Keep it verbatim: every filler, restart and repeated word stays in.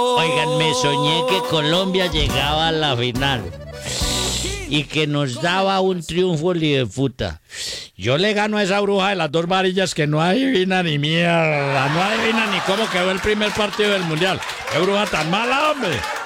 Oigan, me soñé que Colombia llegaba a la final y que nos daba un triunfo puta. Yo le gano a esa bruja de las dos varillas que no adivina ni mierda, no adivina ni cómo quedó el primer partido del mundial. ¡Qué bruja tan mala, hombre!